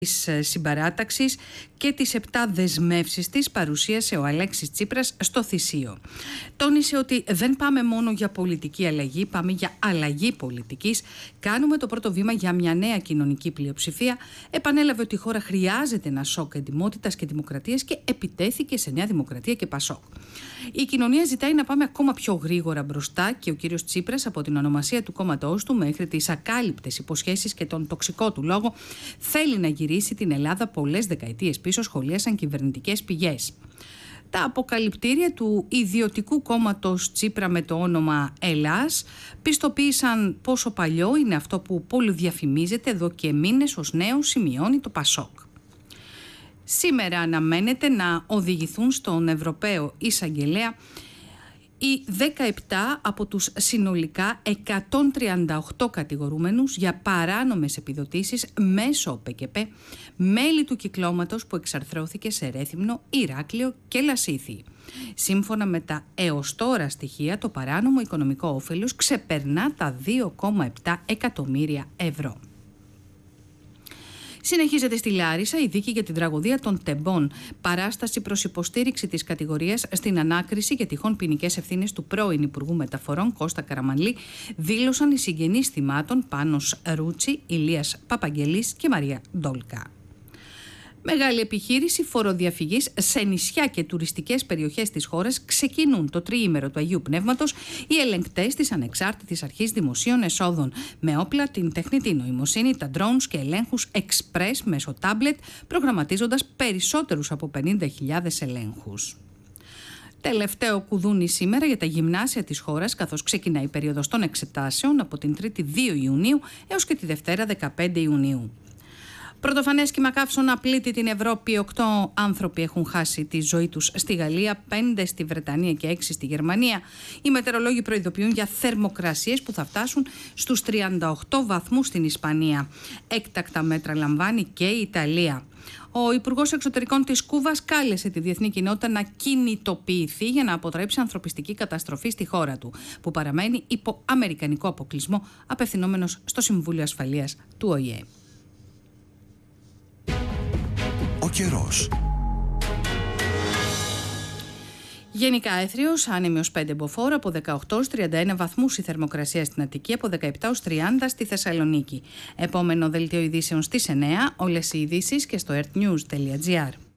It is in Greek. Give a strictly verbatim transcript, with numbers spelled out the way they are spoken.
της συμπαράταξης και τις επτά δεσμεύσεις της παρουσίασε ο Αλέξης Τσίπρας στο Θησίο. Τόνισε ότι δεν πάμε μόνο για πολιτική αλλαγή, πάμε για αλλαγή πολιτικής. Κάνουμε το πρώτο βήμα για μια νέα κοινωνική πλειοψηφία. Επανέλαβε ότι η χώρα χρειάζεται ένα σοκ εντιμότητας και δημοκρατίας και επιτέθηκε σε Νέα Δημοκρατία και Πασόκ. Η κοινωνία ζητάει να πάμε ακόμα πιο γρήγορα μπροστά και ο κύριος Τσίπρας, από την ονομασία του κόμματός του μέχρι τις ακάλυπτες υποσχέσεις και τον τοξικό του λόγο, θέλει να γυρίσει την Ελλάδα πολλές δεκαετίες πίσω, σχολίασαν κυβερνητικές πηγές. Τα αποκαλυπτήρια του ιδιωτικού κόμματος Τσίπρα με το όνομα Ελλάς πιστοποίησαν πόσο παλιό είναι αυτό που πολυδιαφημίζεται εδώ και μήνες ως νέο σημειώνει το Πασόκ. Σήμερα αναμένεται να οδηγηθούν στον Ευρωπαίο Εισαγγελέα οι δεκαεπτά από τους συνολικά εκατόν τριάντα οκτώ κατηγορούμενους για παράνομες επιδοτήσεις μέσω ΠΚΠ, μέλη του κυκλώματος που εξαρθρώθηκε σε Ρέθυμνο, Ηράκλειο και Λασίθι. Σύμφωνα με τα έως τώρα στοιχεία, το παράνομο οικονομικό όφελος ξεπερνά τα δύο κόμμα επτά εκατομμύρια ευρώ. Συνεχίζεται στη Λάρισα η δίκη για την τραγωδία των Τεμπών. Παράσταση προς υποστήριξη της κατηγορίας στην ανάκριση για τυχόν ποινικές ευθύνες του πρώην Υπουργού Μεταφορών Κώστα Καραμανλή, δήλωσαν οι συγγενείς θυμάτων Πάνος Ρούτσι, Ηλίας Παπαγγελής και Μαρία Ντόλκα. Μεγάλη επιχείρηση φοροδιαφυγής σε νησιά και τουριστικές περιοχές της χώρας ξεκινούν το τριήμερο του Αγίου Πνεύματος οι ελεγκτές της Ανεξάρτητης Αρχής Δημοσίων Εσόδων με όπλα την τεχνητή νοημοσύνη, τα drones και ελέγχους express μέσω τάμπλετ, προγραμματίζοντας περισσότερους από πενήντα χιλιάδες ελέγχους. Τελευταίο κουδούνι σήμερα για τα γυμνάσια της χώρας, καθώς ξεκινάει η περίοδος των εξετάσεων από την Τρίτη δύο Ιουνίου έως και τη Δευτέρα δεκαπέντε Ιουνίου. Πρωτοφανές κύμα καύσωνα πλήττει την Ευρώπη. Οκτώ άνθρωποι έχουν χάσει τη ζωή τους στη Γαλλία, πέντε στη Βρετανία και έξι στη Γερμανία. Οι μετεωρολόγοι προειδοποιούν για θερμοκρασίες που θα φτάσουν στους τριάντα οκτώ βαθμούς στην Ισπανία. Έκτακτα μέτρα λαμβάνει και η Ιταλία. Ο Υπουργός Εξωτερικών της Κούβας κάλεσε τη διεθνή κοινότητα να κινητοποιηθεί για να αποτρέψει ανθρωπιστική καταστροφή στη χώρα του, που παραμένει υπό αμερικανικό αποκλεισμό, απευθυνόμενος στο Συμβούλιο Ασφαλείας του Ο Η Ε. Ο καιρός. Γενικά έθριος, άνεμη ως πέντε μποφόρ, από δεκαοκτώ έως τριάντα ένα βαθμούς η θερμοκρασία στην Αττική, από δεκαεπτά έως τριάντα στη Θεσσαλονίκη. Επόμενο δελτίο ειδήσεων στις εννέα, όλες οι ειδήσεις και στο earthnews τελεία gr.